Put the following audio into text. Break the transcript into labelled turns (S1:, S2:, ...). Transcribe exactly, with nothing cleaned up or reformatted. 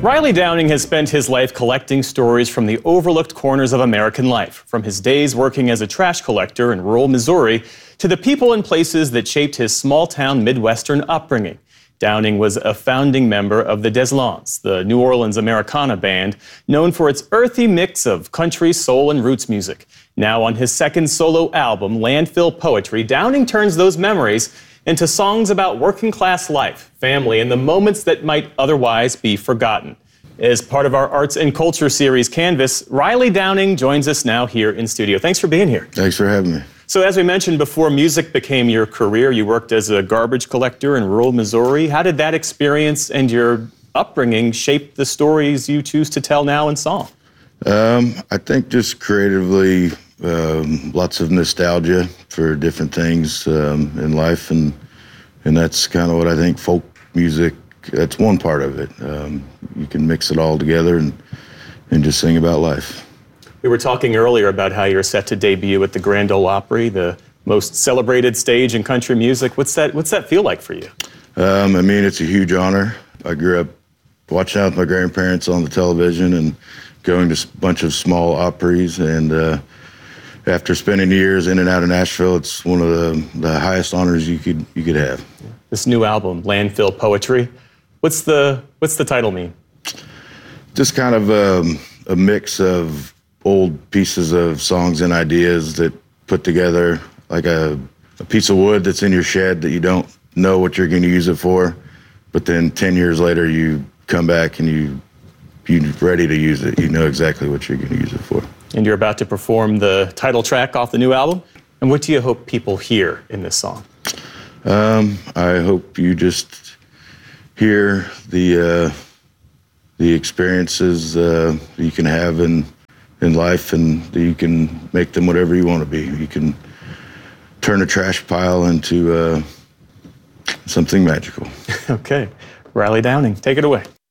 S1: Riley Downing has spent his life collecting stories from the overlooked corners of American life, from his days working as a trash collector in rural Missouri to the people and places that shaped his small-town Midwestern upbringing. Downing was a founding member of the Des Lans, the New Orleans Americana band, known for its earthy mix of country, soul, and roots music. Now on his second solo album, Landfill Poetry, Downing turns those memories into songs about working-class life, family, and the moments that might otherwise be forgotten. As part of our Arts and Culture series, Canvas, Riley Downing joins us now here in studio. Thanks for being here.
S2: Thanks for having me.
S1: So as we mentioned before, music became your career. You worked as a garbage collector in rural Missouri. How did that experience and your upbringing shape the stories you choose to tell now in song?
S2: Um, I think just creatively, um, lots of nostalgia for different things um, in life, and and that's kind of what I think folk music, that's one part of it. Um, you can mix it all together and, and just sing about life.
S1: We were talking earlier about how you're set to debut at the Grand Ole Opry, the most celebrated stage in country music. What's that, what's that feel like for you?
S2: Um, I mean, it's a huge honor. I grew up watching out with my grandparents on the television and going to a bunch of small Opries, and uh, after spending years in and out of Nashville, it's one of the, the highest honors you could you could have.
S1: This new album, Landfill Poetry, what's the what's the title mean?
S2: Just kind of um, a mix of old pieces of songs and ideas that put together, like a, a piece of wood that's in your shed that you don't know what you're going to use it for, but then ten years later you come back and you you're ready to use it. You know exactly what you're going to use it for.
S1: And you're about to perform the title track off the new album. And what do you hope people hear in this song?
S2: Um, I hope you just hear the uh, the experiences uh, you can have in in life, and that you can make them whatever you want to be. You can turn a trash pile into uh, something magical.
S1: Okay. Riley Downing, take it away.